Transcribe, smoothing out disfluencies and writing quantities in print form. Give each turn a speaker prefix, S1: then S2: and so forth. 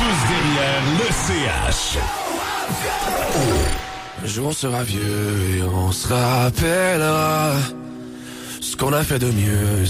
S1: tous derrière le CH.
S2: Un jour on sera vieux et on se rappellera ce qu'on a fait de mieux